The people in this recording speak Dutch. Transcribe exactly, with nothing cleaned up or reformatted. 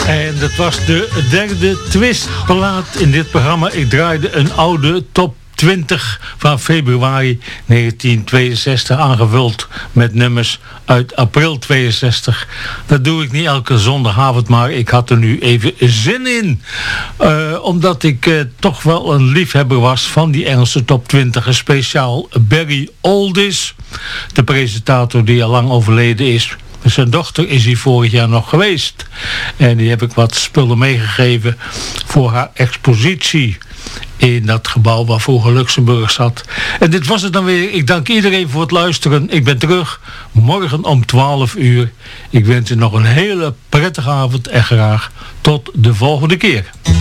En dat was de derde twistplaat in dit programma. Ik draaide een oude top twintig van februari negentien tweeënzestig aangevuld met nummers uit april tweeënzestig. Dat doe ik niet elke zondagavond, maar ik had er nu even zin in. Uh, omdat ik uh, toch wel een liefhebber was van die Engelse top twintig. Speciaal Barry Aldiss, de presentator die al lang overleden is. Zijn dochter is hier vorig jaar nog geweest. En die heb ik wat spullen meegegeven voor haar expositie in dat gebouw waar vroeger Luxemburg zat. En dit was het dan weer. Ik dank iedereen voor het luisteren. Ik ben terug morgen om twaalf uur. Ik wens u nog een hele prettige avond en graag tot de volgende keer.